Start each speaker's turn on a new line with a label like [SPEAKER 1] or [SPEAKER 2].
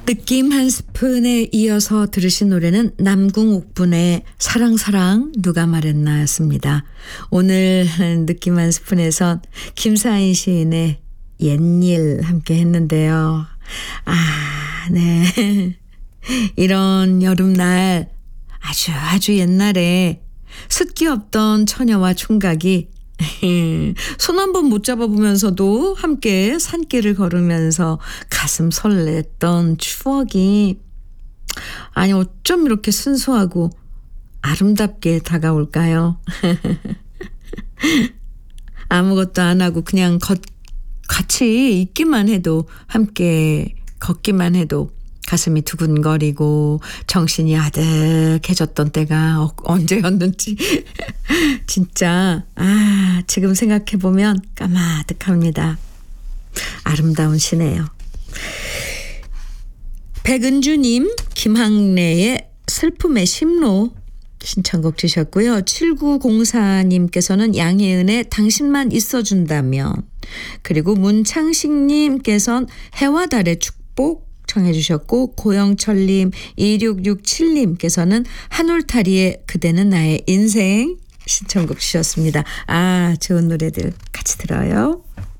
[SPEAKER 1] 느낌 한 스푼에 이어서 들으신 노래는 남궁옥분의 사랑사랑 누가 말했나였습니다. 오늘 느낌 한 스푼에선 김사인 시인의 옛일 함께 했는데요. 네. 이런 여름날 아주 옛날에 숫기 없던 처녀와 총각이 손 한 번 못 잡아보면서도 함께 산길을 걸으면서 가슴 설렜던 추억이 어쩜 이렇게 순수하고 아름답게 다가올까요? 아무것도 안 하고 그냥 같이 있기만 해도 함께 걷기만 해도 가슴이 두근거리고 정신이 아득해졌던 때가 언제였는지 진짜 지금 생각해보면 까마득합니다. 아름다운 시네요. 백은주님 김학래의 슬픔의 심로 신청곡 주셨고요. 7904님께서는 양혜은의 당신만 있어준다면, 그리고 문창식님께서는 해와 달의 축복 청해 주셨고, 고영철님 2667님께서는 한울타리의 그대는 나의 인생 신청곡 주셨습니다. 좋은 노래들 같이 들어요.